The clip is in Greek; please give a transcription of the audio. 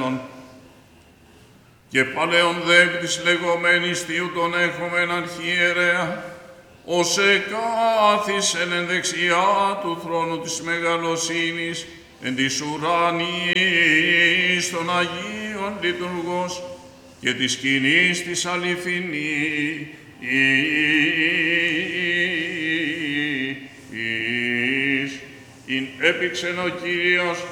παρισμένων. Και παλαιόν δέπτης λεγόμενης Θείου τον έχομεν αρχιερέα, ως εκάθισεν εν δεξιά του θρόνου της μεγαλοσύνης, εν της ουρανής των Αγίων λειτουργός και της σκηνής της αληθινής. Ειν έπηξεν ο Κύριος